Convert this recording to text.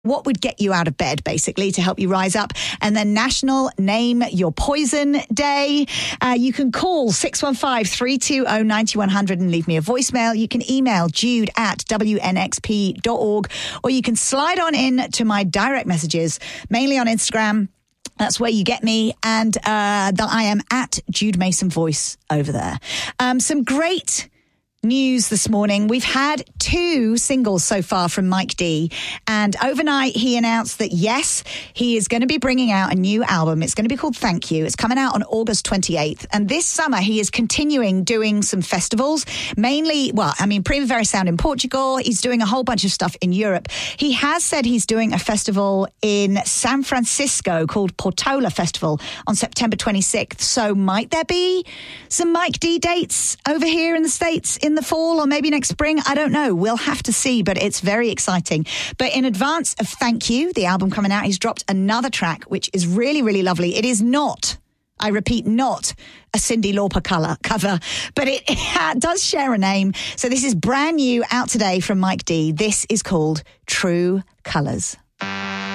what would get you out of bed, basically, to help you rise up. And then National Name Your Poison Day. You can call 615-320-9100 and leave me a voicemail. You can email jude@wnxp.org, or you can slide on in to my direct messages, mainly on Instagram. That's where you get me. And I am at Jude Mason Voice over there. Some great news this morning. We've had 2 singles so far from Mike D, and overnight he announced that yes, he is going to be bringing out a new album. It's going to be called Thank You. It's coming out on August 28th, and this summer he is continuing doing some festivals, mainly, Primavera Sound in Portugal. He's doing a whole bunch of stuff in Europe. He has said he's doing a festival in San Francisco called Portola Festival on September 26th. So might there be some Mike D dates over here in the States in the fall, or maybe next spring? I don't know. We'll have to see, but it's very exciting. But in advance of Thank You, the album coming out, he's dropped another track, which is really, really lovely. It is not, I repeat, not a Cyndi Lauper cover, but it does share a name. So this is brand new, out today from Mike D. This is called True Colours.